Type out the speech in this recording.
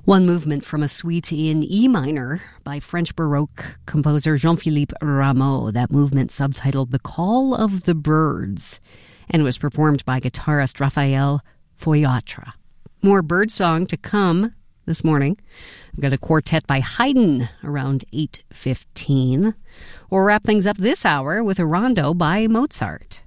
One movement from a suite in E minor by French Baroque composer Jean-Philippe Rameau. That movement subtitled The Call of the Birds and was performed by guitarist Raphael Foyatre. More birdsong to come this morning. I've got a quartet by Haydn around 8:15. We'll wrap things up this hour with a rondo by Mozart.